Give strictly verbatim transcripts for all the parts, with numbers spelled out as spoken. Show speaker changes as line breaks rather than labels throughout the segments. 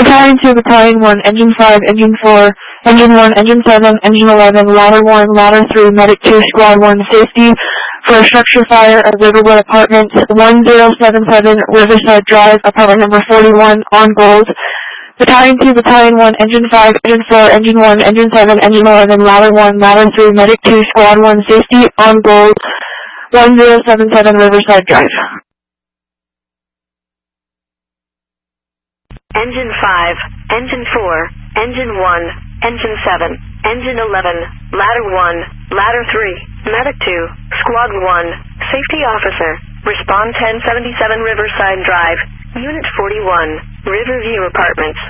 Battalion two, Battalion one, Engine five, Engine four, Engine one, Engine seven, Engine eleven, Ladder one, Ladder three, Medic two, Squad one, Safety for a structure fire at Riverwood Apartments, one zero seven seven, Riverside Drive, apartment number forty-one, on Gold. Battalion two, Battalion one, Engine five, Engine four, Engine one, Engine seven, Engine eleven, Ladder one, Ladder three, Medic two, Squad one, Safety, on Gold, one zero seven seven, Riverside Drive.
Engine five, Engine four, Engine one, Engine seven, Engine eleven, Ladder one, Ladder three, Medic two, Squad one, Safety Officer, Respond ten seventy-seven Riverside Drive, Unit forty-one, Riverview Apartments.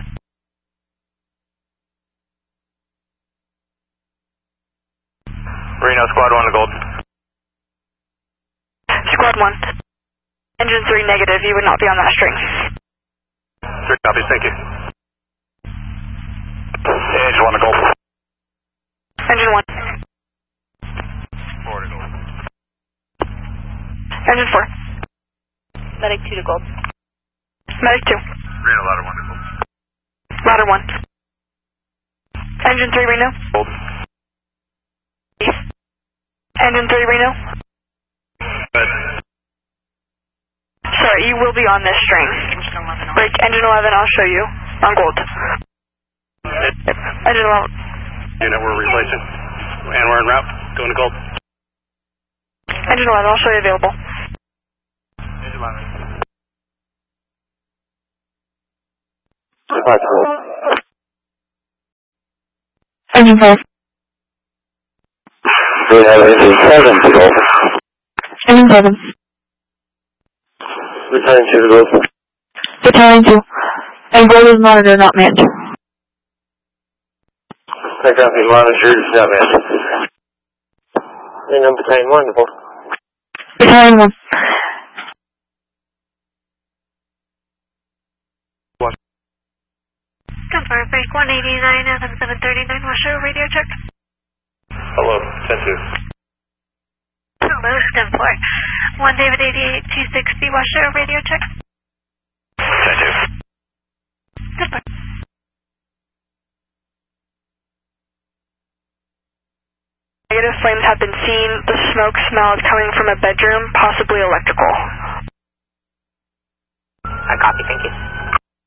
Reno, Squad one to Gold.
Squad one. Engine three negative, you would not be on that string.
three copies, thank you. Engine one to Gold.
Engine one.
four to Gold.
Engine four.
Medic two to Gold.
Medic two.
Reno, Ladder one to Gold.
Ladder one. Engine three, Reno.
Gold.
Engine three, Reno.
Good.
Sorry, you will be on this string. Like, engine eleven, I'll show you. On Gold. Engine eleven.
Unit, we're replacing. And we're en route. Going to Gold.
Engine eleven, I'll show you available.
Engine eleven.
Engine five.
We have engine seven to Gold.
Engine seven.
Battalion two to Gold.
Battalion two. And Gold is monitor, not manned.
I copy, monitor is not manned. And I'm Battalion one to Gold.
Battalion one.
Confirm, break one eighty-nine, F M seven thirty-nine, Washer, radio check.
Hello, ten two.
Hello, ten four. one David eighty-eight, two sixty, Washer, radio check.
ten two.
Goodbye.
Negative flames have been seen. The smoke smell is coming from a bedroom, possibly electrical.
I copy, thank you.